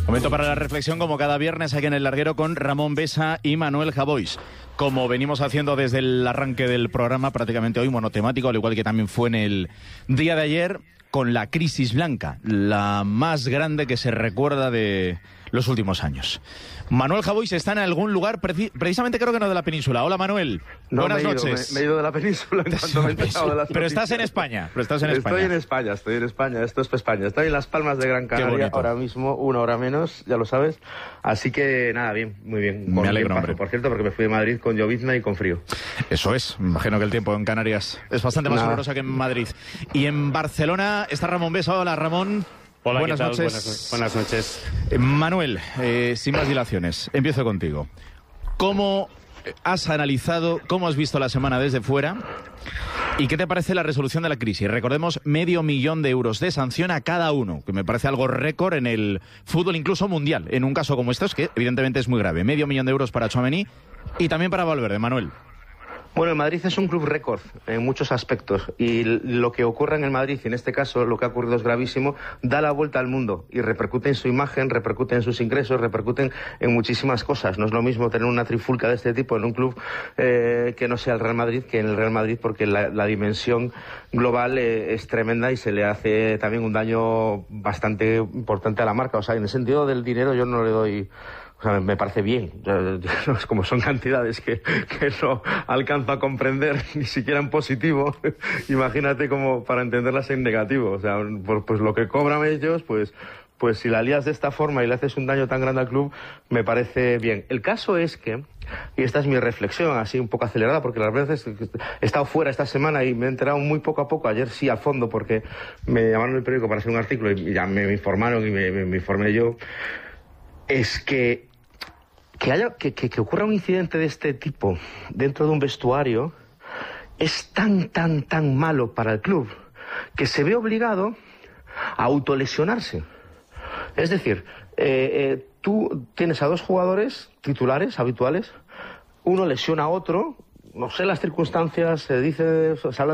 Momento para la reflexión, como cada viernes aquí en El Larguero, con Ramón Besa y Manuel Javois. Como venimos haciendo desde el arranque del programa, prácticamente hoy monotemático, al igual que también fue en el día de ayer, con la crisis blanca, la más grande que se recuerda de los últimos años. Manuel Javois está en algún lugar, precisamente creo que no de la península. Hola, Manuel. No, buenas noches. Me he ido de la península en cuanto me he enterado de las Pero noticias. estás en España. Estoy en España. Esto es España. Estoy en Las Palmas de Gran Canaria ahora mismo, 1 hora menos, ya lo sabes. Así que nada, bien, muy bien. Me alegro, hombre. Por cierto, porque me fui de Madrid con llovizna y con frío. Eso es. Me imagino que el tiempo en Canarias es bastante más doloroso que en Madrid. Y en Barcelona está Ramón Besa. Hola, Ramón. Hola, buenas ¿qué tal? noches. Buenas noches. Manuel, sin más dilaciones, empiezo contigo. ¿Cómo has analizado, cómo has visto la semana desde fuera y qué te parece la resolución de la crisis? Recordemos, 500.000 euros de sanción a cada uno, que me parece algo récord en el fútbol, incluso mundial, en un caso como estos, que evidentemente es muy grave. 500.000 euros para Tchouaméni y también para Valverde. Manuel. Bueno, el Madrid es un club récord en muchos aspectos y lo que ocurre en el Madrid, y en este caso lo que ha ocurrido es gravísimo, da la vuelta al mundo y repercute en su imagen, repercute en sus ingresos, repercuten en muchísimas cosas. No es lo mismo tener una trifulca de este tipo en un club que no sea el Real Madrid que en el Real Madrid, porque la dimensión global es tremenda y se le hace también un daño bastante importante a la marca. O sea, en el sentido del dinero yo no le doy... O sea, me parece bien, como son cantidades que no alcanzo a comprender ni siquiera en positivo, imagínate como para entenderlas en negativo. O sea, pues lo que cobran ellos, pues si la lías de esta forma y le haces un daño tan grande al club, me parece bien. El caso es que, y esta es mi reflexión, así un poco acelerada, porque las veces he estado fuera esta semana y me he enterado muy poco a poco, ayer sí a fondo, porque me llamaron del periódico para hacer un artículo y ya me informaron y me informé yo, es que ocurra un incidente de este tipo dentro de un vestuario es tan malo para el club que se ve obligado a autolesionarse. Es decir, tú tienes a 2 jugadores titulares habituales, uno lesiona a otro, no sé las circunstancias, se habla